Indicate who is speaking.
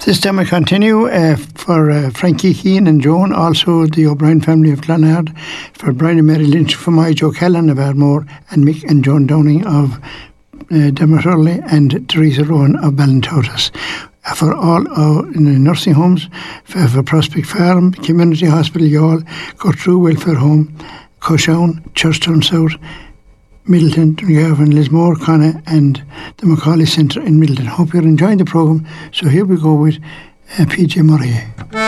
Speaker 1: This time I continue for Frankie Keane and Joan, also the O'Brien family of Clonard, for Brian and Mary Lynch, for my Joe Callan of Ardmore, and Mick and Joan Downing of Dermot Hurley, and Teresa Rowan of Ballintotis. For all in the nursing homes, for Prospect Farm, Community Hospital Youghal, Gertrude Welfare Home, Coshown, Churchtown South, Middleton, Dungarvan, Lismore, Connacht, and the Macaulay Centre in Middleton. Hope you're enjoying the programme. So here we go with PJ Murray.